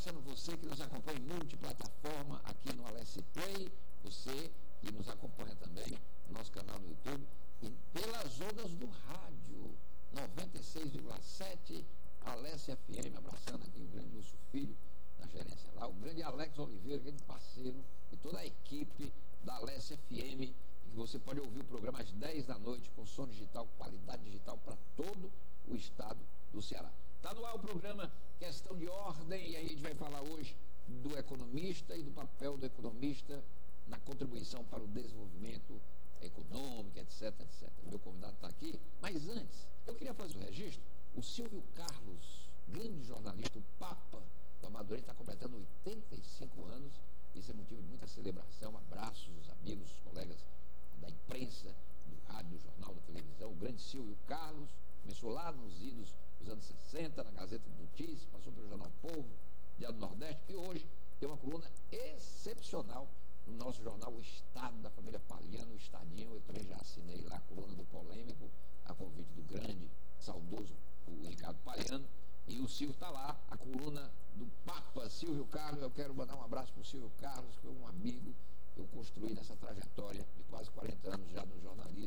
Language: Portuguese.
abraçando você que nos acompanha em multiplataforma aqui no Alessi Play, você que nos acompanha também no nosso canal no YouTube e pelas ondas do rádio 96,7 Alessi FM, abraçando aqui o grande Lúcio Filho na gerência lá, o grande Alex Oliveira, grande parceiro, e toda a equipe da Alessi FM, que você pode ouvir o programa às 10 da noite com som digital, qualidade digital para todo o estado do Ceará. Está no ar o programa Questão de Ordem, e aí a gente vai falar hoje do economista e do papel do economista na contribuição para o desenvolvimento econômico, etc, etc. O meu convidado está aqui, mas antes, eu queria fazer o registro. O Silvio Carlos, grande jornalista, o Papa do Amadureira, está completando 85 anos, isso é motivo de muita celebração. Abraços aos amigos, os colegas da imprensa, do rádio, do jornal, da televisão. O grande Silvio Carlos começou lá nos idos dos anos 60, na Gazeta de Notícias, passou pelo Jornal Povo, Diário do Nordeste, e hoje tem uma coluna excepcional no nosso jornal O Estado, da família Palhano, o Estadinho. Eu também já assinei lá a coluna do Polêmico, a convite do grande, saudoso, o Ricardo Palhano. E o Silvio está lá, a coluna do Papa Silvio Carlos. Eu quero mandar um abraço para o Silvio Carlos, que foi um amigo que eu construí nessa trajetória de quase 40 anos já no jornalismo.